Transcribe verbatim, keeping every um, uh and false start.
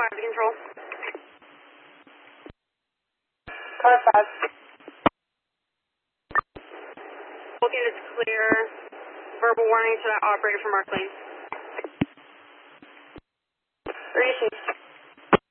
five to control. Car five. Looking it's clear. Verbal warning to that operator from our claim. Three issues.